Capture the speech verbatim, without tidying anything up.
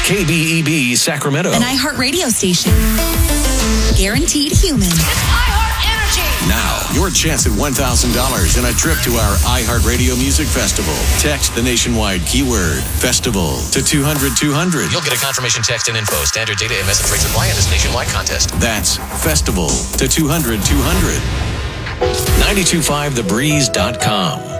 K B E B Sacramento. An iHeartRadio station. Guaranteed human. Now, your chance at one thousand dollars and a trip to our iHeartRadio Music Festival. Text the nationwide keyword FESTIVAL to two hundred two hundred. You'll get a confirmation text and info. Standard data and message rates apply in this nationwide contest. That's FESTIVAL to two hundred two hundred. nine two five the breeze dot com.